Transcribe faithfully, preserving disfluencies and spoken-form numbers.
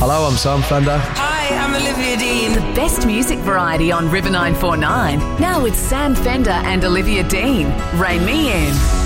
Hello, I'm Sam Fender. Hi, I'm Olivia Dean. The best music variety on River nine four nine. Now with Sam Fender and Olivia Dean. Rain Me In.